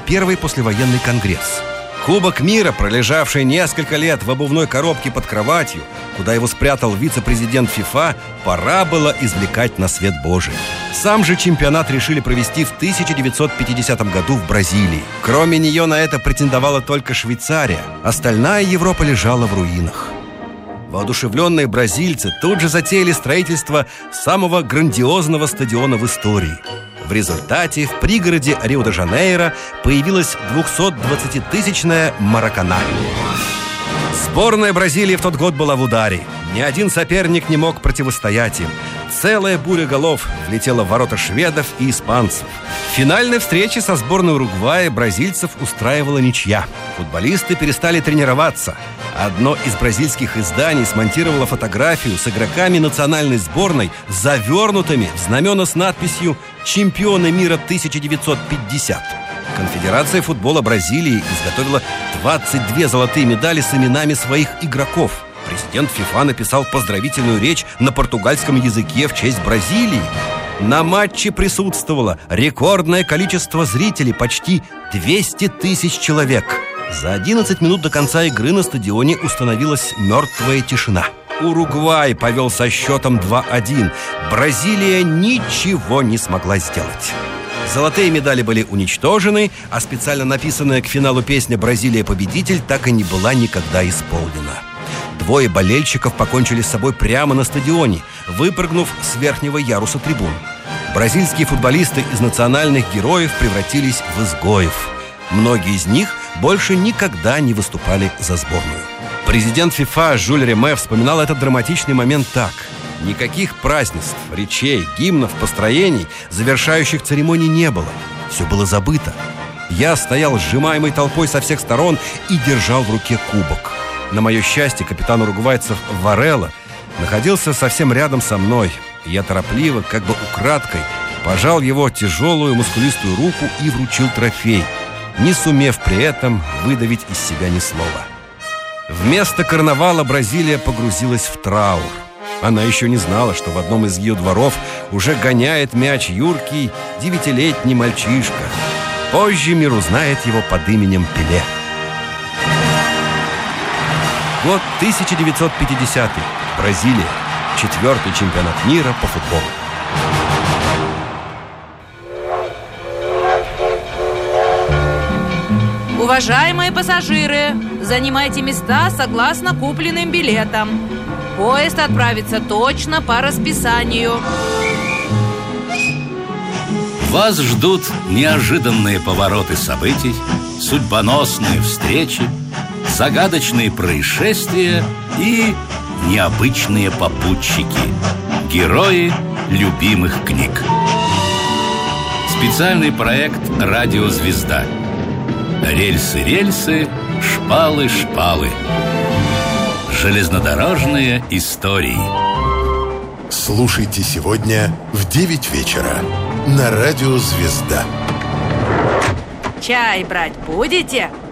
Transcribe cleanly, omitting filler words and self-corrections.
первый послевоенный конгресс. Кубок мира, пролежавший несколько лет в обувной коробке под кроватью, куда его спрятал вице-президент ФИФА, пора было извлекать на свет Божий. Сам же чемпионат решили провести в 1950 году в Бразилии. Кроме нее на это претендовала только Швейцария. Остальная Европа лежала в руинах. Воодушевленные бразильцы тут же затеяли строительство самого грандиозного стадиона в истории. В результате в пригороде Рио-де-Жанейро появилась 220-тысячная Маракана. Сборная Бразилии в тот год была в ударе. Ни один соперник не мог противостоять им. Целая буря голов влетела в ворота шведов и испанцев. В финальной встрече со сборной Уругвая бразильцев устраивала ничья. Футболисты перестали тренироваться. Одно из бразильских изданий смонтировало фотографию с игроками национальной сборной, завернутыми в знамена с надписью «Чемпионы мира 1950». Конфедерация футбола Бразилии изготовила 22 золотые медали с именами своих игроков. Президент ФИФА написал поздравительную речь на португальском языке в честь Бразилии. На матче присутствовало рекордное количество зрителей, почти 200 тысяч человек. За 11 минут до конца игры на стадионе установилась мертвая тишина. Уругвай повел со счетом 2-1. Бразилия ничего не смогла сделать. Золотые медали были уничтожены, а специально написанная к финалу песня «Бразилия победитель» так и не была никогда исполнена. Двое болельщиков покончили с собой прямо на стадионе, выпрыгнув с верхнего яруса трибун. Бразильские футболисты из национальных героев превратились в изгоев. Многие из них больше никогда не выступали за сборную. Президент ФИФА Жюль Риме вспоминал этот драматичный момент так: никаких празднеств, речей, гимнов, построений, завершающих церемоний не было. Все было забыто. Я стоял сжимаемой толпой со всех сторон и держал в руке кубок. На мое счастье, капитан уругвайцев Варелла находился совсем рядом со мной. Я торопливо, как бы украдкой, пожал его тяжелую мускулистую руку и вручил трофей, не сумев при этом выдавить из себя ни слова. Вместо карнавала Бразилия погрузилась в траур. Она еще не знала, что в одном из ее дворов уже гоняет мяч юркий 9-летний мальчишка. Позже мир узнает его под именем Пеле. Год 1950. Бразилия. 4-й чемпионат мира по футболу. Уважаемые пассажиры, занимайте места согласно купленным билетам. Поезд отправится точно по расписанию. Вас ждут неожиданные повороты событий, судьбоносные встречи, загадочные происшествия и необычные попутчики. Герои любимых книг. Специальный проект «Радиозвезда». Рельсы, рельсы, шпалы, шпалы. Железнодорожные истории. Слушайте сегодня в 9 вечера на Радио Звезда. Чай брать будете?